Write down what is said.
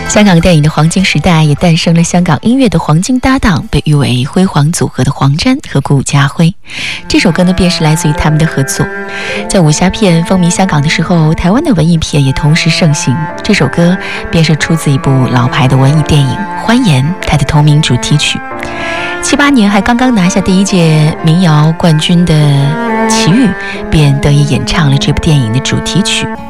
香港电影的黄金时代也诞生了香港音乐的黄金搭档，被誉为辉煌组合的黄沾和顾嘉辉。这首歌呢，便是来自于他们的合作。在武侠片风靡香港的时候，台湾的文艺片也同时盛行。这首歌便是出自一部老牌的文艺电影《欢颜》，它的同名主题曲。78年还刚刚拿下第1届民谣冠军的齐豫，便得以演唱了这部电影的主题曲。